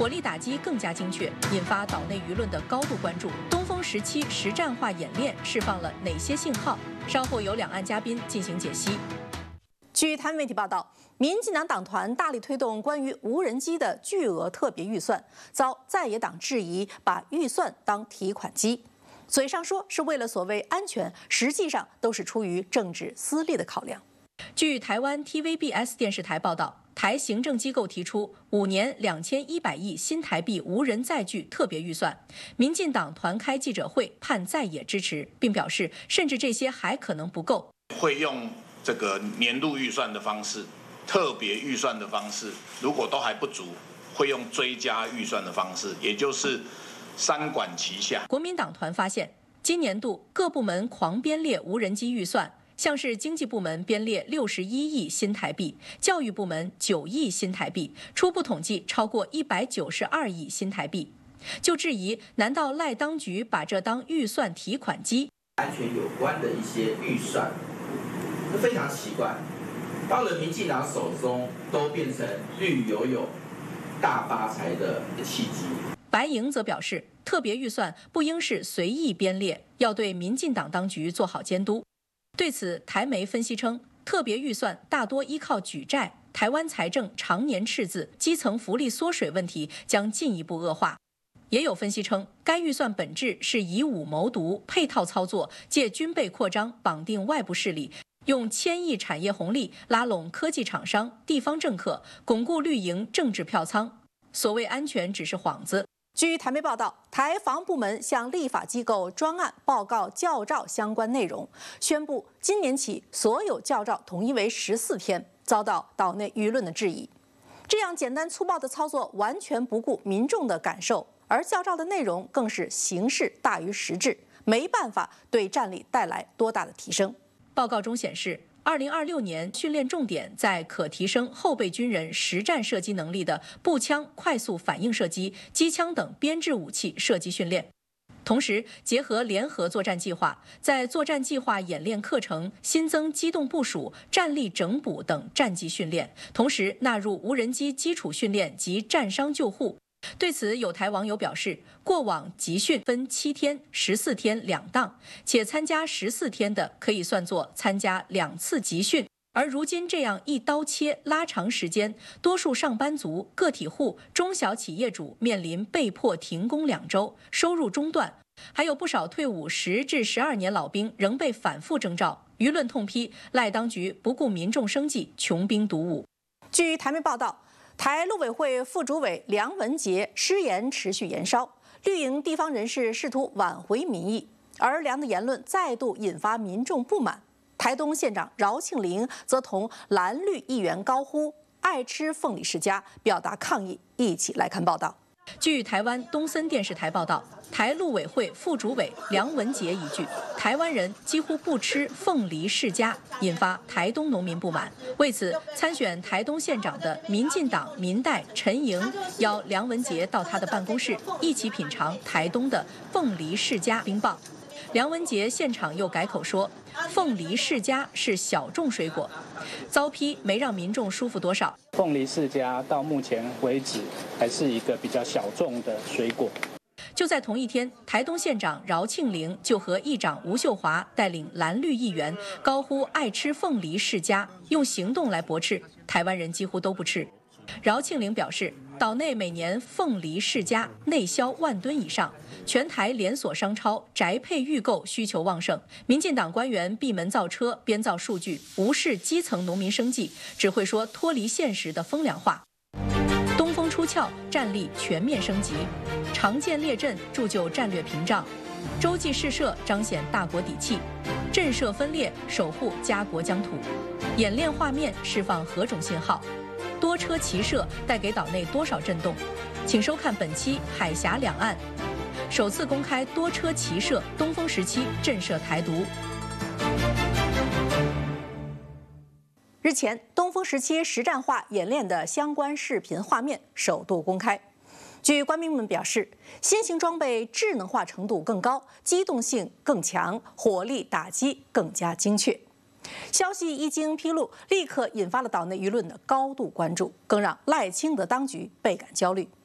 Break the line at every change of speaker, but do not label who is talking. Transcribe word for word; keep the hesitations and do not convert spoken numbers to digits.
火力打击更加精确，引发岛内舆论的高度关注。东风十七实战化演练释放了哪些信号？稍后由两岸嘉宾进行解析。据台湾媒体报道，民进党党团大力推动关于无人机的巨额特别预算，遭在野党质疑，把预算当提款机。嘴上说是为了所谓安全，实际上都是出于政治私利的考量。据台湾 T V B S 电视台报道，台行政机构提出五年两千一百亿新台币无人载具特别预算，民进党团开记者会盼在野支持，并表示甚至这些还可能不够，
会用这个年度预算的方式、特别预算的方式，如果都还不足，会用追加预算的方式，也就是三管齐下。
国民党团发现，今年度各部门狂编列无人机预算。像是经济部门编列六十一亿新台币，教育部门九亿新台币，初步统计超过一百九十二亿新台币，就质疑难道赖当局把这当预算提款机？
安全有关的一些预算，非常奇怪，到了民进党手中都变成绿油油、大发财的契机。
白营则表示，特别预算不应是随意编列，要对民进党当局做好监督。对此，台媒分析称，特别预算大多依靠举债，台湾财政常年赤字，基层福利缩水问题将进一步恶化。也有分析称，该预算本质是以武谋独，配套操作，借军备扩张绑定外部势力，用千亿产业红利拉拢科技厂商、地方政客，巩固绿营政治票仓。所谓安全只是幌子。据台媒报道，台防部门向立法机构专案报告教召相关内容，宣布今年起所有教召统一为十四天，遭到岛内舆论的质疑。这样简单粗暴的操作完全不顾民众的感受，而教召的内容更是形式大于实质，没办法对战力带来多大的提升。报告中显示，二零二六年训练重点在可提升后备军人实战射击能力的步枪快速反应射击、机枪等编制武器射击训练。同时，结合联合作战计划，在作战计划演练课程新增机动部署、战力整补等战技训练，同时纳入无人机基础训练及战伤救护。对此，有台网友表示，过往集训分七天、十四天两档，且参加十四天的可以算作参加两次集训，而如今这样一刀切拉长时间，多数上班族、个体户、中小企业主面临被迫停工两周，收入中断，还有不少退伍十至十二年老兵仍被反复征召。舆论痛批赖当局不顾民众生计，穷兵黩武。据台媒报道，台陆委会副主委梁文杰失言持续延烧，绿营地方人士试图挽回民意，而梁的言论再度引发民众不满。台东县长饶庆铃则同蓝绿议员高呼“爱吃凤梨世家”，表达抗议。一起来看报道。据台湾东森电视台报道，台陆委会副主委梁文杰一句“台湾人几乎不吃凤梨世家”，引发台东农民不满。为此，参选台东县长的民进党民代陈莹邀梁文杰到他的办公室，一起品尝台东的凤梨世家冰棒。梁文杰现场又改口说，凤梨世家是小众水果，遭批没让民众舒服多少。
凤梨世家到目前为止还是一个比较小众的水果。
就在同一天，台东县长饶庆铃就和议长吴秀华带领蓝绿议员高呼“爱吃凤梨世家”，用行动来驳斥台湾人几乎都不吃。饶庆铃表示，岛内每年凤梨世家内销万吨以上，全台连锁商超宅配预购需求旺盛。民进党官员闭门造车，编造数据，无视基层农民生计，只会说脱离现实的风凉话。东风出鞘，战力全面升级，常见列阵铸就战略屏障，洲际试射彰显大国底气，震慑分裂守护家国疆土。演练画面释放何种信号？多车齐射带给岛内多少震动？请收看本期《海峡两岸》，首次公开多车齐射东风十七震慑台独。日前，东风十七实战化演练的相关视频画面首度公开。据官兵们表示，新型装备智能化程度更高，机动性更强，火力打击更加精确。消息一经披露，立刻引发了岛内舆论的高度关注，更让赖清德当局倍感焦虑。